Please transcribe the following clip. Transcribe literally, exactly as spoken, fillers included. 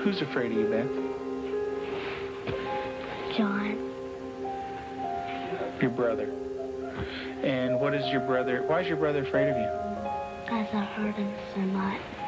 Who's afraid of you, Beth? John. Your brother. And what is your brother, why is your brother afraid of you? Because I hurt him so much.